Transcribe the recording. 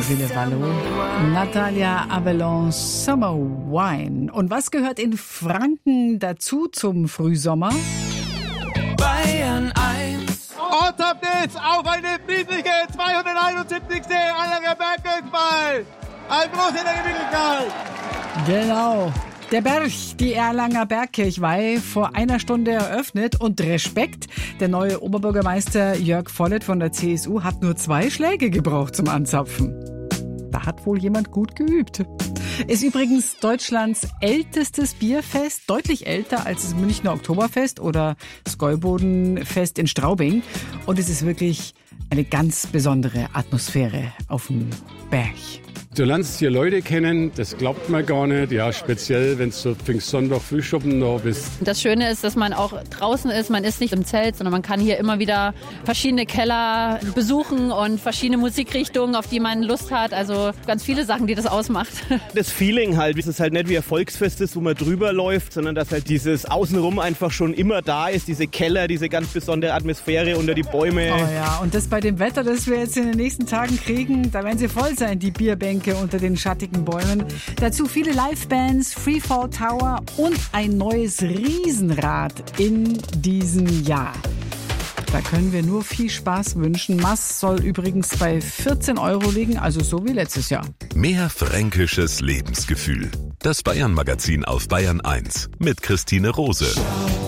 Ville Valo, Natalia Avalon, Summer Wine. Und was gehört in Franken dazu zum Frühsommer? Bayern 1. Und ab geht's auf eine friedliche 271. Erlanger Bergkirchweih. Ein Gruß in der Gemütlichkeit. Genau. Der Berg, die Erlanger Bergkirchweih, vor einer Stunde eröffnet. Und Respekt, der neue Oberbürgermeister Jörg Vollert von der CSU hat nur 2 Schläge gebraucht zum Anzapfen. Da hat wohl jemand gut geübt. Ist übrigens Deutschlands ältestes Bierfest, deutlich älter als das Münchner Oktoberfest oder das Gäubodenfest in Straubing. Und es ist wirklich eine ganz besondere Atmosphäre auf dem Berg. Du lernst hier Leute kennen, das glaubt man gar nicht. Ja, speziell, wenn du Pfingstsonntag Frühschoppen da bist. Das Schöne ist, dass man auch draußen ist. Man ist nicht im Zelt, sondern man kann hier immer wieder verschiedene Keller besuchen und verschiedene Musikrichtungen, auf die man Lust hat. Also ganz viele Sachen, die das ausmacht. Das Feeling halt, es ist halt nicht wie ein Volksfest ist, wo man drüber läuft, sondern dass halt dieses Außenrum einfach schon immer da ist. Diese Keller, diese ganz besondere Atmosphäre unter die Bäume. Oh ja, und das bei dem Wetter, das wir jetzt in den nächsten Tagen kriegen, da werden sie voll sein, die Bierbänke unter den schattigen Bäumen. Dazu viele Livebands, Freefall Tower und ein neues Riesenrad in diesem Jahr. Da können wir nur viel Spaß wünschen. Maß soll übrigens bei 14 € liegen, also so wie letztes Jahr. Mehr fränkisches Lebensgefühl. Das Bayern-Magazin auf Bayern 1 mit Christine Rose.